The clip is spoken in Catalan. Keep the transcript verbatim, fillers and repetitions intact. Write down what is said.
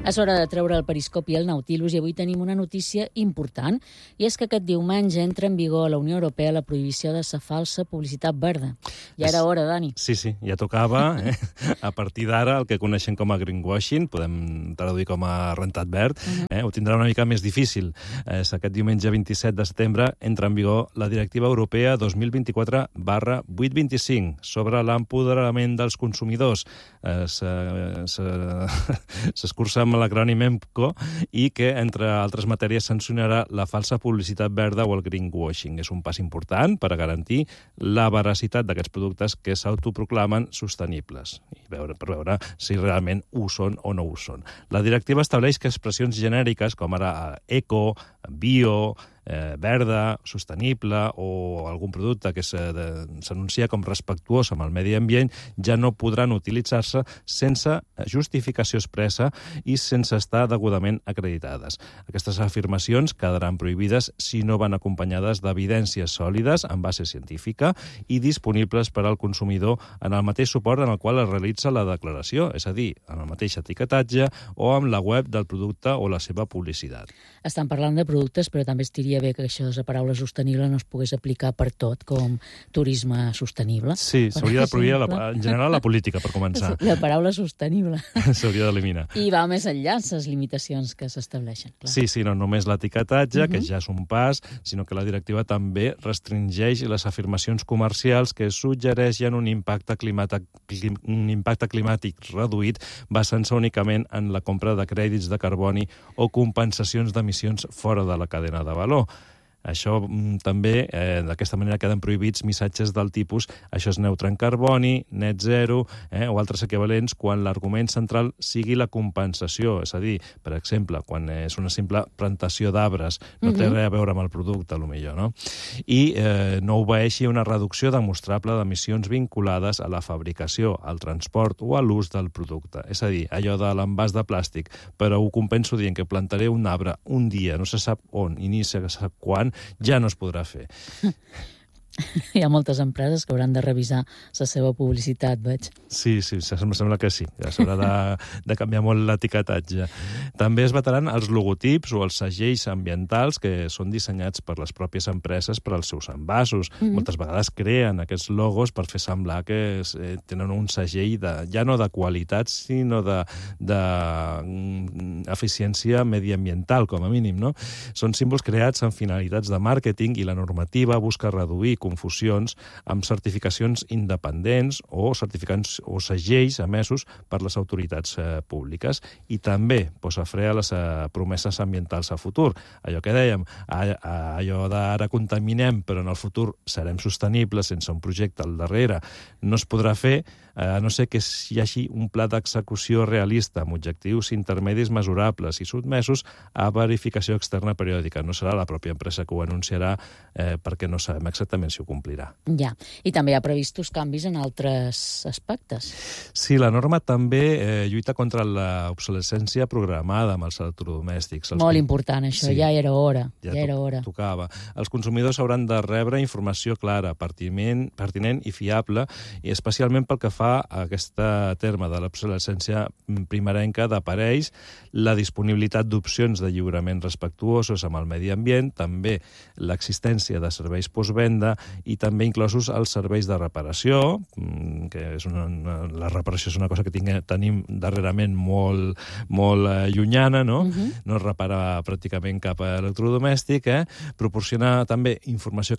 És hora de treure el periscopi i el Nautilus i avui tenim una notícia important i és que aquest diumenge entra en vigor a la Unió Europea la prohibició de la falsa publicitat verda. Ja era hora, Dani. Sí, sí, ja tocava. Eh? A partir d'ara, el que coneixem com a greenwashing, podem traduir com a rentat verd, uh-huh. eh? ho tindrà una mica més difícil. Eh, aquest diumenge vint-i-set de setembre entra en vigor la Directiva Europea dos mil vint-i-quatre barra vuitanta vint-i-cinc sobre l'empoderament dels consumidors. Eh, S'escurça amb l'acrònim EMCO i que, entre altres matèries, sancionarà la falsa publicitat verda o el greenwashing. És un pas important per a garantir la veracitat d'aquests productes que s'autoproclamen sostenibles i veure, per veure si realment ho són o no ho són. La directiva estableix que expressions genèriques com ara eco, bio, eh, verda, sostenible o algun producte que s'anuncia com respectuós amb el medi ambient ja no podran utilitzar-se sense justificació expressa i sense estar degudament acreditades. Aquestes afirmacions quedaran prohibides si no van acompanyades d'evidències sòlides en base científica i disponibles per al consumidor en el mateix suport en el qual es realitza la declaració, és a dir, en el mateix etiquetatge o amb la web del producte o la seva publicitat. Estan parlant de productes, però també estaria bé que això de la paraula sostenible no es pogués aplicar per tot, com turisme sostenible. Sí, s'hauria de prohibir la, en general la política, per començar. La paraula sostenible. S'hauria d'eliminar. I va més enllà les limitacions que s'estableixen. Sí, sí, no només l'etiquetatge, uh-huh. que ja és un pas, sinó que la directiva també restringeix les afirmacions comercials que suggereixen un impacte climàtic, un impacte climàtic reduït basant-se únicament en la compra de crèdits de carboni o compensacions d'emissions fora de la cadena de valor. Això també, eh, d'aquesta manera queden prohibits missatges del tipus això és neutre en carboni, net zero, eh, o altres equivalents quan l'argument central sigui la compensació. És a dir, per exemple, quan és una simple plantació d'arbres, no té uh-huh. res a veure amb el producte, a lo millor, no? I eh, no obeeixi una reducció demostrable d'emissions vinculades a la fabricació, al transport o a l'ús del producte. És a dir, allò de l'envàs de plàstic, però ho compenso dient que plantaré un arbre un dia, no se sap on i ni se sap quan, ja no es podrà fer. Hi ha moltes empreses que hauran de revisar la seva publicitat, veig. Sí, sí, em sembla que sí. Ja s'haurà de, de canviar molt l'etiquetatge. També es vetaran els logotips o els segells ambientals que són dissenyats per les pròpies empreses per als seus envasos. Mm-hmm. Moltes vegades creen aquests logos per fer semblar que es, eh, tenen un segell de, ja no de qualitat, sinó de, de mm, eficiència mediambiental, com a mínim, no? Són símbols creats amb finalitats de màrqueting i la normativa busca reduir confusions amb certificacions independents o certificats o segells emesos per les autoritats eh, públiques i també posa fre a les eh, promeses ambientals a futur. Allò que dèiem, a, a, allò d'ara contaminem però en el futur serem sostenibles sense un projecte al darrere, no es podrà fer a no ser que hi hagi un pla d'execució realista amb objectius intermedis mesurables i sotmesos a verificació externa periòdica. No serà la pròpia empresa que ho anunciarà eh, perquè no sabem exactament si ho complirà. Ja, i també hi ha previstos canvis en altres aspectes. Sí, la norma també eh, lluita contra l'obsolescència programada amb els electrodomèstics. Els Molt com... important, això, sí. ja era hora. Ja, ja era hora. Tocava. Els consumidors hauran de rebre informació clara, pertinent, pertinent i fiable, i especialment pel que fa a aquest terme de l'obsolescència primerenca d'aparells, la disponibilitat d'opcions de lliurament respectuosos amb el medi ambient, també l'existència de serveis postvenda i també inclosos els serveis de reparació, que és una, una, la reparació és una cosa que tinc, tenim darrerament molt, molt eh, llunyana, no? Uh-huh. No es repara pràcticament cap electrodomèstic, eh? Proporcionar també informació